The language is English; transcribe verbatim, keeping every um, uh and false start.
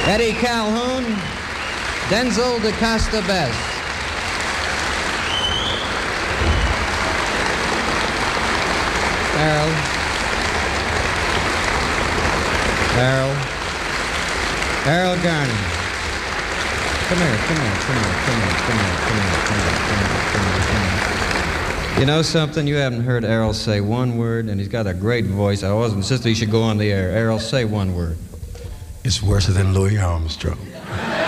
Eddie Calhoun, Denzel DaCosta Best. Errol. Errol. Errol Garner. Come here, come here, come here, come here, come here, come here, come here, come here, come here, come here. You know something? You haven't heard Errol say one word, and he's got a great voice. I always insisted he should go on the air. Errol, say one word. It's worse than Louis Armstrong.